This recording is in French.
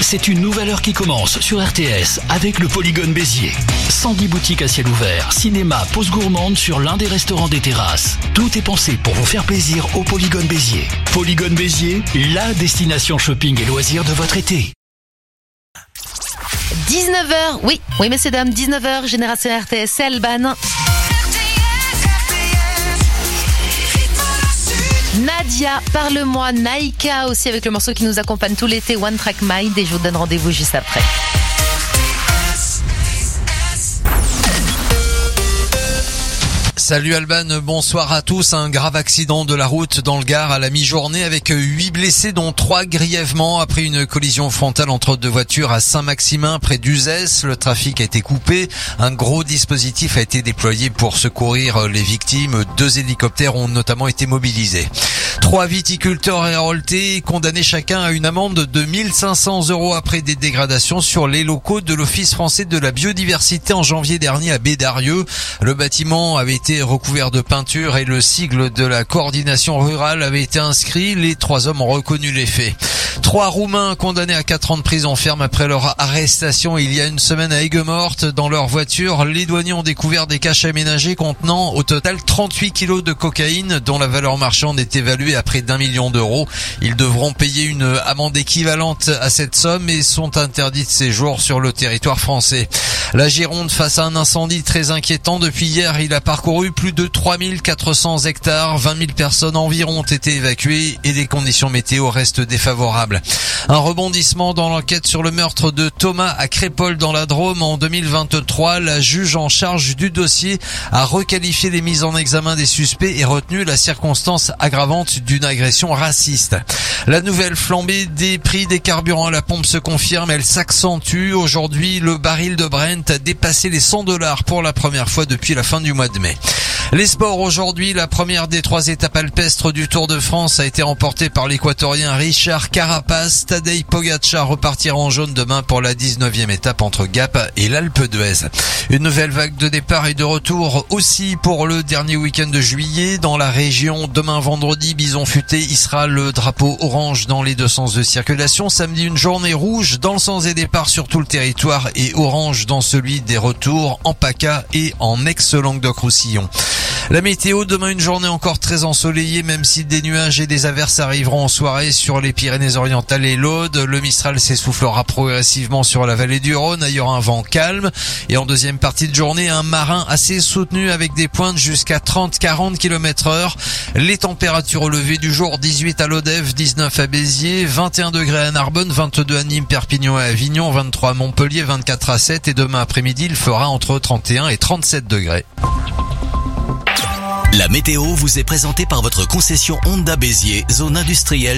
c'est une nouvelle heure qui commence sur RTS avec le Polygone Béziers. 110 boutiques à ciel ouvert, cinéma, pause gourmande sur l'un des restaurants des terrasses. Tout est pensé pour vous faire plaisir au Polygone Béziers. Polygone Béziers, la destination shopping et loisirs de votre été. 19h, oui messieurs dames, 19h, Génération RTS, c'est Alban. Nadia, parle-moi, Naïka aussi avec le morceau qui nous accompagne tout l'été, One Track Mind, et je vous donne rendez-vous juste après. Salut Alban, bonsoir à tous. Un grave accident de la route dans le Gard à la mi-journée avec 8 blessés dont 3 grièvement après une collision frontale entre deux voitures à Saint-Maximin près d'Uzès. Le trafic a été coupé. Un gros dispositif a été déployé pour secourir les victimes. 2 hélicoptères ont notamment été mobilisés. 3 viticulteurs révoltés condamnés chacun à une amende de 1500 € après des dégradations sur les locaux de l'Office français de la biodiversité en janvier dernier à Bédarieux. Le bâtiment avait été recouvert de peinture et le sigle de la coordination rurale avait été inscrit. Les 3 hommes ont reconnu les faits. 3 Roumains condamnés à 4 ans de prison ferme après leur arrestation il y a une semaine à Aigues-Mortes. Dans leur voiture, les douaniers ont découvert des caches aménagées contenant au total 38 kilos de cocaïne dont la valeur marchande est évaluée à près d'1 million d'euros. Ils devront payer une amende équivalente à cette somme et sont interdits de séjour sur le territoire français. La Gironde face à un incendie très inquiétant. Depuis hier, il a parcouru plus de 3400 hectares. 20 000 personnes environ ont été évacuées et les conditions météo restent défavorables. Un rebondissement dans l'enquête sur le meurtre de Thomas à Crépol dans la Drôme en 2023. La juge en charge du dossier a requalifié les mises en examen des suspects et retenu la circonstance aggravante d'une agression raciste. La nouvelle flambée des prix des carburants à la pompe se confirme, elle s'accentue. Aujourd'hui, le baril de Brent a dépassé les 100 $ pour la première fois depuis la fin du mois de mai. Les sports aujourd'hui, la première des 3 étapes alpestres du Tour de France a été remportée par l'équatorien Richard Carapaz. Tadej Pogačar repartira en jaune demain pour la 19e étape entre Gap et l'Alpe d'Huez. Une nouvelle vague de départ et de retour aussi pour le dernier week-end de juillet. Dans la région, demain vendredi, Bison Futé hissera le drapeau orange dans les 2 sens de circulation. Samedi, une journée rouge dans le sens des départs sur tout le territoire et orange dans celui des retours en PACA et en ex-Languedoc-Roussillon. La météo, demain une journée encore très ensoleillée, même si des nuages et des averses arriveront en soirée sur les Pyrénées-Orientales et l'Aude. Le Mistral s'essoufflera progressivement sur la vallée du Rhône. Il y aura un vent calme. Et en deuxième partie de journée, un marin assez soutenu avec des pointes jusqu'à 30-40 km/h. Les températures au lever du jour, 18 à Lodève, 19 à Béziers, 21 degrés à Narbonne, 22 à Nîmes, Perpignan et Avignon, 23 à Montpellier, 24 à 7 et demain après-midi, il fera entre 31 et 37 degrés. La météo vous est présentée par votre concession Honda Béziers, zone industrielle.